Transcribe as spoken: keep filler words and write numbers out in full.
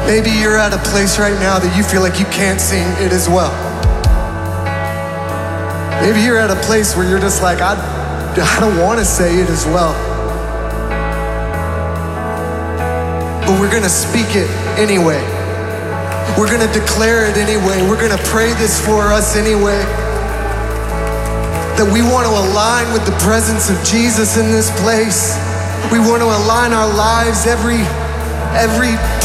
Maybe you're at a place right now that you feel like you can't sing it as well. Maybe you're at a place where you're just like, I, I don't want to say it as well. But we're gonna speak it anyway. We're gonna declare it anyway. We're gonna pray this for us anyway. That we want to align with the presence of Jesus in this place. We want to align our lives, every, every